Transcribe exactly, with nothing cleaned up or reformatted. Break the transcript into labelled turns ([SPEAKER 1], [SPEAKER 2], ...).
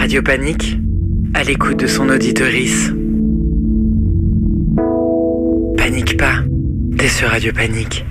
[SPEAKER 1] Radio Panique, à l'écoute de son auditorice. Panique pas, t'es sur Radio Panique.